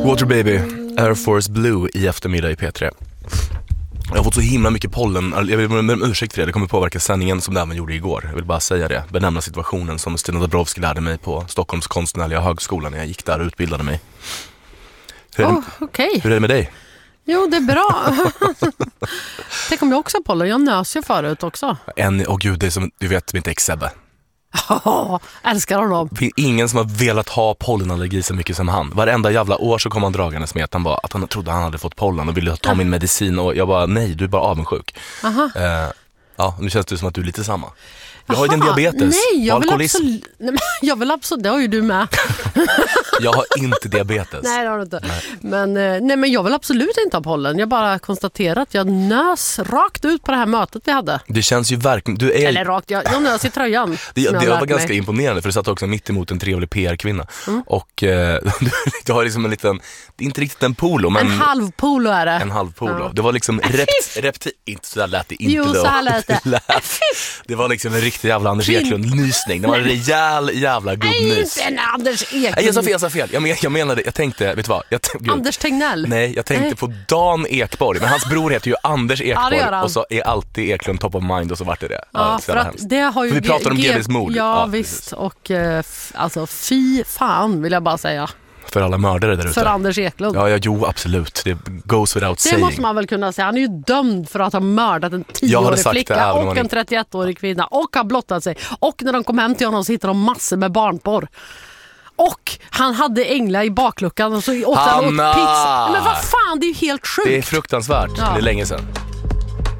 Water Baby, Air Force Blue i eftermiddag i P3. Jag har fått så himla mycket pollen. Jag vill med ursäkt för det. Det kommer påverka sändningen som det även gjorde igår. Jag vill bara säga det. Benämna situationen som Stina Dabrowski lärde mig på Stockholms konstnärliga högskola när jag gick där och utbildade mig. Okej. Hur är det med dig? Jo, det är bra. Tänk om jag också har pollen. Jag nös ju förut också. Gud, det är som du vet mitt ex-Sebbe. Älskar honom. Det finns ingen som har velat ha pollenallergi så mycket som han. Varenda jävla år så kom han dragandes med att han trodde han hade fått pollen och ville ta min medicin. Och jag bara, nej, du är bara avundsjuk. Nu känns det som att du är lite samma. Jag har ju en diabetes. Nej, jag vill absolut, det har ju du med. Jag har inte diabetes. Nej, det har du inte. Men jag vill absolut inte ha pollen. Jag bara konstaterar att jag nös rakt ut på det här mötet vi hade. Det känns ju verkligen... Eller rakt, jag nös i tröjan. Det var ganska imponerande för du satt också mitt emot en trevlig PR-kvinna. Och du har liksom en liten... Det är inte riktigt en polo, men... En halv polo är det. En halv polo. Ja. Det var liksom inte så där lät det inte. Jo, så här lät det. Det var liksom en riktig jävla Anders Eklund-nysning. Det var en rejäl jävla gubbnys. Inte en Anders Eklund. Jag sa fel. Jag menade, jag tänkte, vet du vad? Anders Tegnell. Nej, jag tänkte på Dan Ekborg. Men hans bror heter ju Anders Ekborg. Ja, och så är alltid Eklund top of mind och så vart det. Ja, för att det har ju... För vi pratar om GVs mord. Ja, visst. Och alltså, fy fan vill jag bara säga. För alla mördare där ute. För Anders Eklund. Jo, absolut. Det goes without saying. Det måste man väl kunna säga. Han är ju dömd för att ha mördat en 10-årig flicka och en 31-årig kvinna. Och har blottat sig. Och när de kom hem till honom så hittade de massor med barnporr. Och han hade änglar i bakluckan och så åt han åt pizza. Men vad fan, det är ju helt sjukt. Det är fruktansvärt. Det är länge sedan.